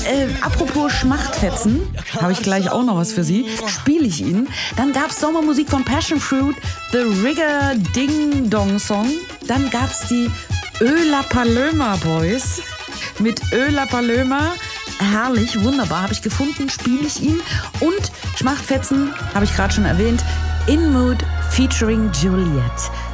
apropos Schmachtfetzen, habe ich gleich auch noch was für Sie. Spiele ich Ihnen. Dann gab es Sommermusik von Passion Fruit, The Rigger Ding Dong Song. Dann gab es die Öla Paloma Boys mit Öla Paloma. Herrlich, wunderbar, habe ich gefunden, spiele ich Ihnen. Und Schmachtfetzen, habe ich gerade schon erwähnt, In Mood featuring Juliet.